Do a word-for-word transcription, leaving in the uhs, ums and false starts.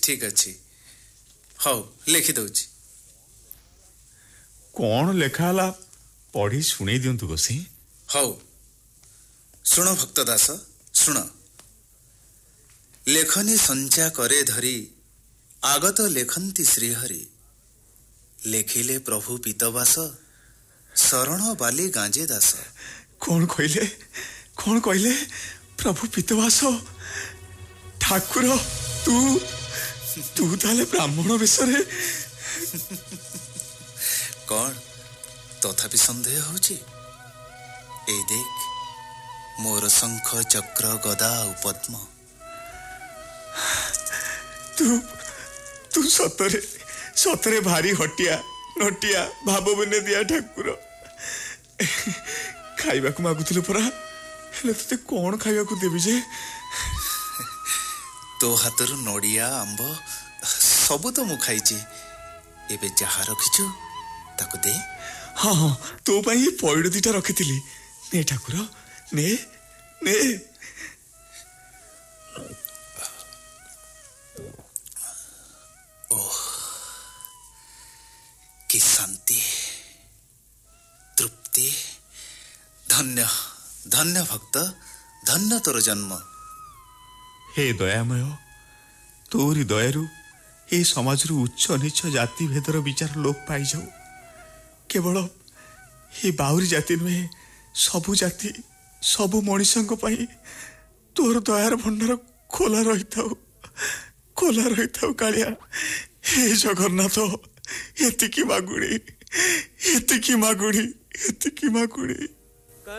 ठीक अच्छी हौ लिखि दउची कौन लेखाला पढ़ी शुणी दिंतु गोसी हौ शुण भक्त दास शुण लेखनी संचा करे धरी आगत लेखन्ति श्रीहरि लेखिले प्रभु पीतवास शरण बाली गांजे दास कौन कहले कौन कहले प्रभु पीतवास ठाकुर तू तू ताले ब्राह्मण विषय कौन तथापि संदेह होची ए देख मोर शंख चक्र गदा और पद्म तू तू सतरे सतरे भारी हटिया नटिया भाव बने दिया ठाकुर खाइबा को मागुथिलु परा हेले तते कोन खाइबा को देबी जे तो हातर नड़िया आंब सबु तो मु खाइची एबे जहा रखिछु ताको दे हाँ हाँ तो पाई ये पॉइड दीटा रखिथिली ने ठाकुर ने ने ओह की शांति तृप्ति धन्य धन्य भक्त धन्य तोर जन्म हे दयामय तोरी दयारु ए समाज रु उच्च नीच जाति भेदर विचार लोप पाई जाऊ केवल ये बाउरी जाति नुहे सबु जाति सबु मनीषों पाई तोर दयार भंडार खोला रही था खोला रही था कालिया हे जगन्नाथ एतिकी मागुड़ी एतिकी मागुड़ी एतिकी मागुड़ी